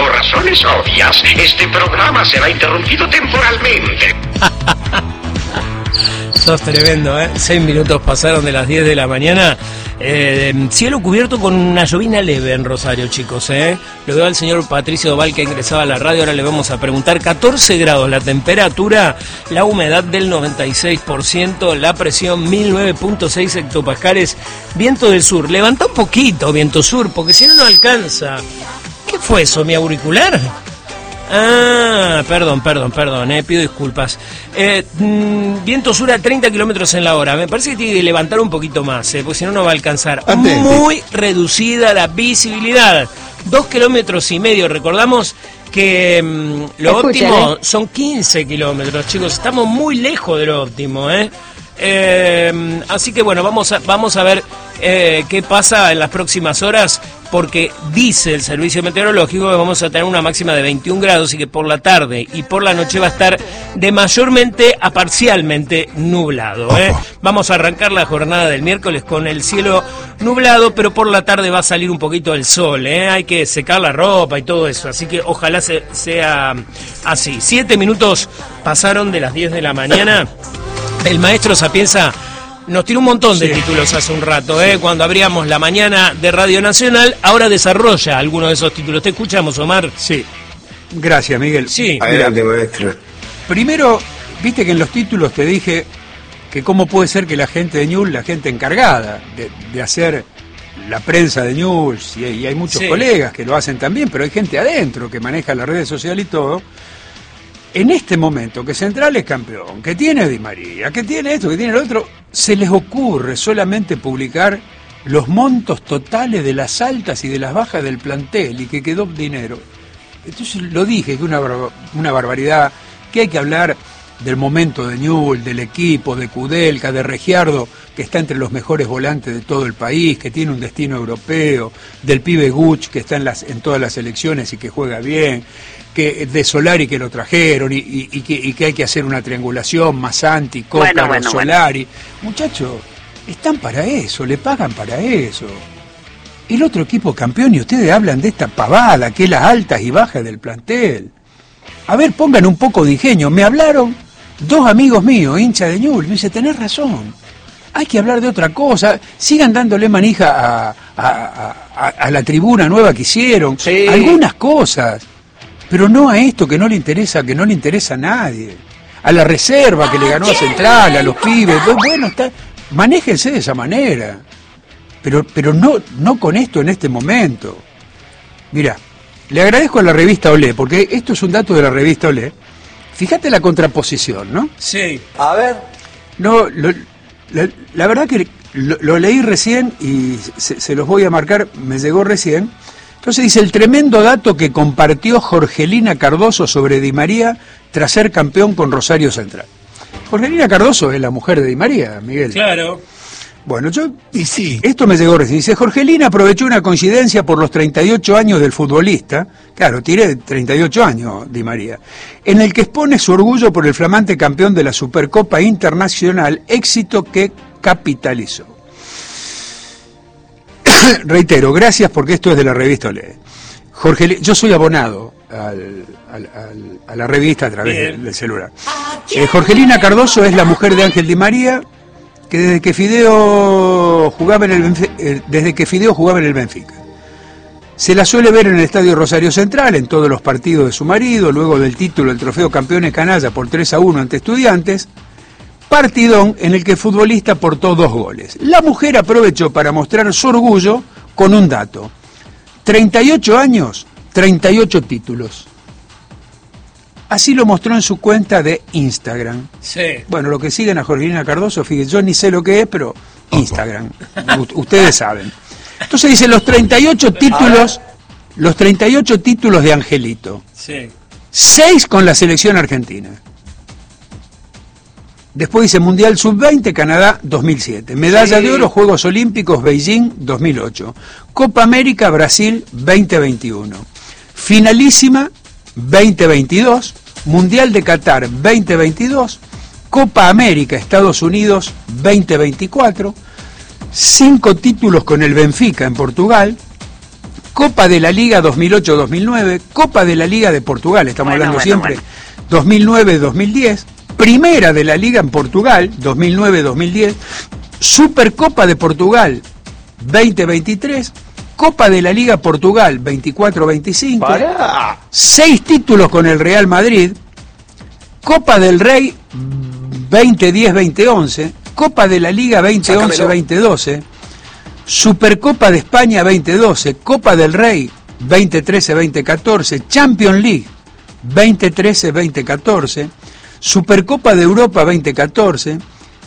Por razones obvias, este programa será interrumpido temporalmente. Sos tremendo, ¿eh? 6 minutos pasaron de las 10 de la mañana. Cielo cubierto con una llovina leve en Rosario, chicos, ¿eh? Lo veo al señor Patricio Doval, que ingresaba a la radio. Ahora le vamos a preguntar. 14 grados la temperatura, la humedad del 96%, la presión 1009.6 hectopascales, viento del sur. Levanta un poquito, viento sur, porque si no, no alcanza. ¿Qué fue eso, mi auricular? Ah, perdón, pido disculpas. Viento sur a 30 kilómetros en la hora. Me parece que tiene que levantar un poquito más, porque si no, no va a alcanzar. Muy reducida la visibilidad. 2,5 kilómetros. Recordamos que lo óptimo son 15 kilómetros, chicos. Estamos muy lejos de lo óptimo, ¿eh? Así que bueno, vamos a ver qué pasa en las próximas horas, porque dice el servicio meteorológico que vamos a tener una máxima de 21 grados y que por la tarde y por la noche va a estar de mayormente a parcialmente nublado, ¿eh? Vamos a arrancar la jornada del miércoles con el cielo nublado, pero por la tarde va a salir un poquito el sol, ¿eh? Hay que secar la ropa y todo eso, así que ojalá sea así. 7 minutos pasaron de las 10 de la mañana. El maestro Sapienza nos tiró un montón de títulos hace un rato, cuando abríamos la mañana de Radio Nacional. Ahora desarrolla algunos de esos títulos. ¿Te escuchamos, Omar? Sí. Gracias, Miguel. Sí. Adelante, maestro. Primero, viste que en los títulos te dije que cómo puede ser que la gente de Newell's, la gente encargada de hacer la prensa de Newell's, y hay muchos colegas que lo hacen también, pero hay gente adentro que maneja las redes sociales y todo. En este momento que Central es campeón, que tiene Di María, que tiene esto, que tiene lo otro, se les ocurre solamente publicar los montos totales de las altas y de las bajas del plantel y que quedó dinero. Entonces lo dije, que una barbaridad, que hay que hablar del momento de Newell's, del equipo, de Kudelka, de Regiardo, que está entre los mejores volantes de todo el país, que tiene un destino europeo, del pibe Guch, que está en todas las selecciones y que juega bien, que de Solari, que lo trajeron, y que hay que hacer una triangulación, Massanti, Coca, Solari. Muchachos, están para eso, le pagan para eso. El otro equipo campeón, y ustedes hablan de esta pavada, que es las altas y bajas del plantel. A ver, pongan un poco de ingenio. Me hablaron 2 amigos míos, hinchas de Newell's, me dice, tenés razón, hay que hablar de otra cosa. Sigan dándole manija a la tribuna nueva que hicieron, algunas cosas, pero no a esto que no le interesa a nadie, a la reserva que le ganó a Central, a los pibes. Bueno, manéjense de esa manera, pero no con esto en este momento. Mirá, le agradezco a la revista Olé, porque esto es un dato de la revista Olé. Fíjate la contraposición, ¿no? Sí. A ver. No, la verdad que lo leí recién y se los voy a marcar, me llegó recién. Entonces dice, el tremendo dato que compartió Jorgelina Cardoso sobre Di María tras ser campeón con Rosario Central. Jorgelina Cardoso es la mujer de Di María, Miguel. Claro. Bueno, esto me llegó recién. Dice, Jorgelina aprovechó una coincidencia por los 38 años del futbolista, claro, tiene 38 años Di María, en el que expone su orgullo por el flamante campeón de la Supercopa Internacional, éxito que capitalizó. Reitero, gracias, porque esto es de la revista Olé. Yo soy abonado a la revista a través del celular. Jorgelina Cardoso es la mujer de Ángel Di María, que desde que Fideo jugaba en el Benfica. Se la suele ver en el Estadio Rosario Central, en todos los partidos de su marido, luego del título del Trofeo Campeones Canalla por 3-1 ante Estudiantes, partidón en el que el futbolista aportó 2 goles. La mujer aprovechó para mostrar su orgullo con un dato: 38 años, 38 títulos. Así lo mostró en su cuenta de Instagram. Sí. Bueno, lo que siguen a Jorgelina Cardoso, fíjense, yo ni sé lo que es, pero Instagram. Ustedes saben. Entonces dice los 38 títulos de Angelito. Sí. 6 con la selección argentina. Después dice Mundial Sub-20, Canadá 2007. Medalla de oro, Juegos Olímpicos, Beijing 2008. Copa América, Brasil 2021. Finalísima 2022, Mundial de Qatar 2022, Copa América Estados Unidos 2024, 5 títulos con el Benfica en Portugal, Copa de la Liga 2008-2009, Copa de la Liga de Portugal, estamos hablando siempre, 2009-2010, Primera de la Liga en Portugal, 2009-2010, Supercopa de Portugal 2023, Copa de la Liga Portugal 24-25, 6 títulos con el Real Madrid, Copa del Rey 2010-2011, Copa de la Liga 2011-2012, Supercopa de España 2012, Copa del Rey 2013-2014, Champions League 2013-2014, Supercopa de Europa 2014,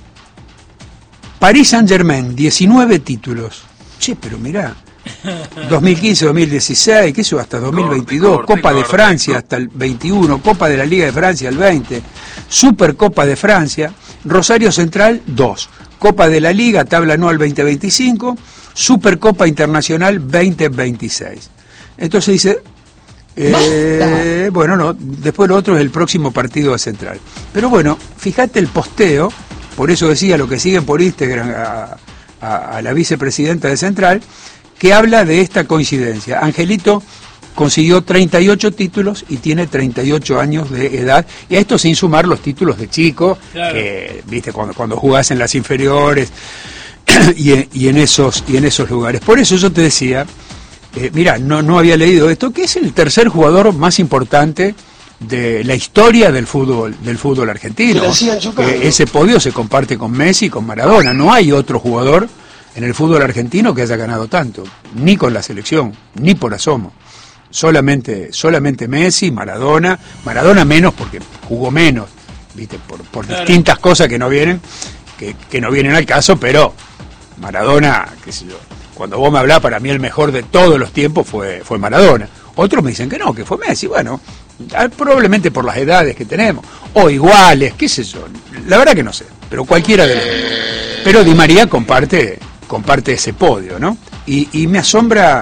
Paris Saint-Germain, 19 títulos. Che, pero mirá, 2015-2016, qué eso, hasta 2022, Copa de Francia hasta el 21, Copa de la Liga de Francia el 20, Supercopa de Francia, Rosario Central 2, Copa de la Liga, tabla anual 2025, Supercopa Internacional 2026. Entonces dice, bueno, no, después lo otro es el próximo partido de Central. Pero bueno, fíjate el posteo, por eso decía lo que siguen por Instagram a la vicepresidenta de Central, que habla de esta coincidencia. Angelito consiguió 38 títulos y tiene 38 años de edad, y a esto sin sumar los títulos de chico, claro, que viste cuando jugás en las inferiores y en esos lugares. Por eso yo te decía, mira, no había leído esto, que es el tercer jugador más importante de la historia del fútbol argentino. Ese podio se comparte con Messi y con Maradona. No hay otro jugador en el fútbol argentino que haya ganado tanto, ni con la selección, ni por asomo. Solamente Messi, Maradona menos porque jugó menos, viste, por claro, distintas cosas que no vienen al caso, pero Maradona, qué sé yo, cuando vos me hablás, para mí el mejor de todos los tiempos fue Maradona. Otros me dicen que no, que fue Messi. Bueno, probablemente por las edades que tenemos, o iguales, qué sé yo, la verdad que no sé, pero cualquiera de los dos. Pero Di María comparte ese podio, ¿no? Y me asombra,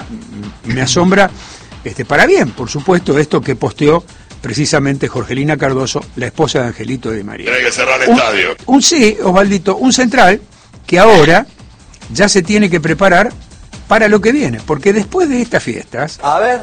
para bien, por supuesto, esto que posteó precisamente Jorgelina Cardoso, la esposa de Angelito Di María. Tiene que cerrar el estadio. Sí, Osvaldito, un Central que ahora ya se tiene que preparar para lo que viene, porque después de estas fiestas, a ver,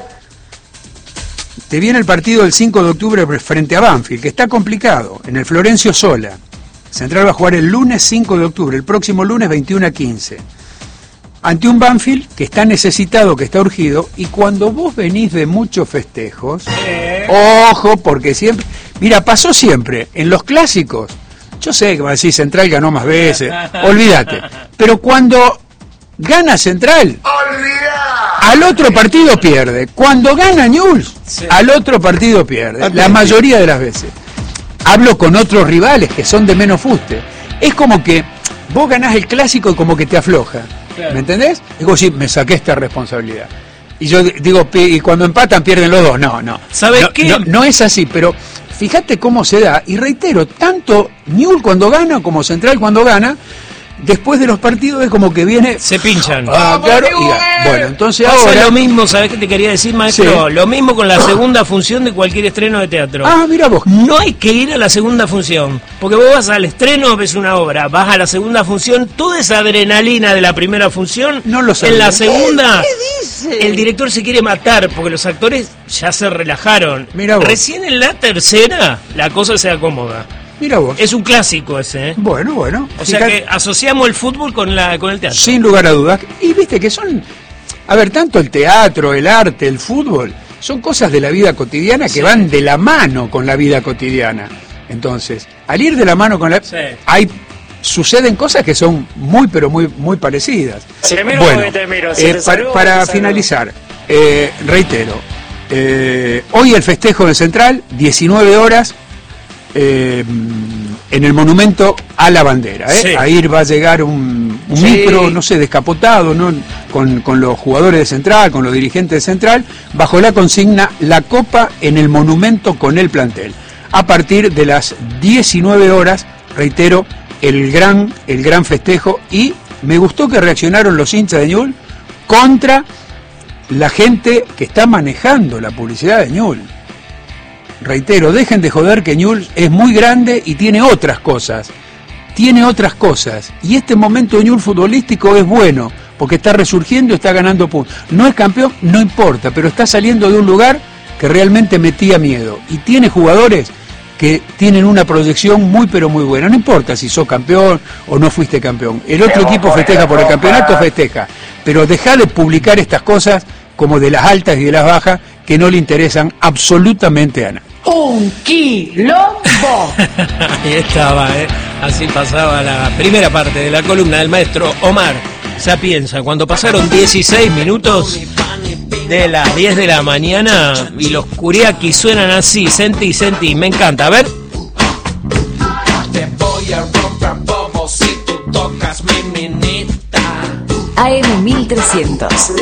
te viene el partido del 5 de octubre frente a Banfield, que está complicado, en el Florencio Sola. Central va a jugar el lunes 5 de octubre, el próximo lunes 21:15, ante un Banfield que está necesitado, que está urgido, y cuando vos venís de muchos festejos, ojo, porque siempre, mira, pasó siempre, en los clásicos, yo sé que va a decir Central ganó más veces, olvídate, pero cuando gana Central, al otro partido pierde. Cuando gana Newell's, al otro partido pierde, la mayoría de las veces. Hablo con otros rivales que son de menos fuste. Es como que vos ganás el clásico y como que te afloja, ¿me entendés? Es como si me saqué esta responsabilidad. Y yo digo, y cuando empatan pierden los dos. No. ¿Sabes qué? No es así, pero fíjate cómo se da. Y reitero, tanto Newell's cuando gana como Central cuando gana, después de los partidos es como que viene... Se pinchan. Claro, bueno, entonces pasa ahora... lo mismo, ¿sabés qué te quería decir, maestro? Sí. Lo mismo con la segunda función de cualquier estreno de teatro. Mira vos. No hay que ir a la segunda función, porque vos vas al estreno, ves una obra, vas a la segunda función, toda esa adrenalina de la primera función, no lo sabía. En la segunda, el director se quiere matar, porque los actores ya se relajaron. Mirá vos. Recién en la tercera, la cosa se acomoda. Mira vos. Es un clásico ese, ¿eh? Bueno. O sea que asociamos el fútbol con el teatro. Sin lugar a dudas. Y viste que son... A ver, tanto el teatro, el arte, el fútbol, son cosas de la vida cotidiana que van de la mano con la vida cotidiana. Entonces, al ir de la mano con la... suceden cosas que son muy, pero muy parecidas. Bueno, para finalizar, reitero, hoy el festejo de Central, 19 horas... en el monumento a la bandera, ahí va a llegar un micro, no sé, descapotado, ¿no? con los jugadores de Central, con los dirigentes de Central, bajo la consigna La Copa en el monumento con el plantel. A partir de las 19 horas, reitero, el gran festejo, y me gustó que reaccionaron los hinchas de Newell's contra la gente que está manejando la publicidad de Newell's. Reitero, dejen de joder que Newell's es muy grande y tiene otras cosas. Y este momento de Newell's futbolístico es bueno, porque está resurgiendo, está ganando puntos. No es campeón, no importa, pero está saliendo de un lugar que realmente metía miedo. Y tiene jugadores que tienen una proyección muy pero muy buena. No importa si sos campeón o no fuiste campeón. El otro equipo festeja por el campeonato, festeja. Pero dejá de publicar estas cosas como de las altas y de las bajas que no le interesan absolutamente a nadie. ¡Un quilombo! Ahí estaba, así pasaba la primera parte de la columna del maestro Omar Sapienza, cuando pasaron 16 minutos de las 10 de la mañana y los curiaquis suenan así, sentí, me encanta, a ver. Te voy a romper bobo si tú tocas mi minita. AM 1300,